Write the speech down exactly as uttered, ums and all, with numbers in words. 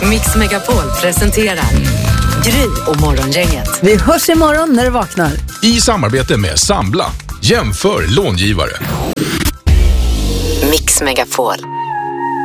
Mix Megapol presenterar Gry och Morgongänget. Vi hörs imorgon när du vaknar. I samarbete med Sambla. Jämför långivare. Mix Megapol.